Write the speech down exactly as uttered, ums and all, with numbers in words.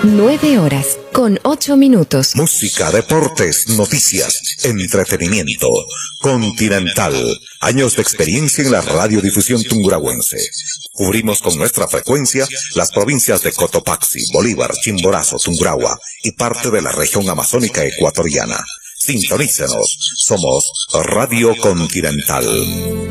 Nueve horas, con ocho minutos. Música, deportes, noticias, entretenimiento. Continental. Años de experiencia en la radiodifusión tunguragüense. Cubrimos con nuestra frecuencia las provincias de Cotopaxi, Bolívar, Chimborazo, Tungurahua y parte de la región amazónica ecuatoriana. Sintonícenos. Somos Radio Continental.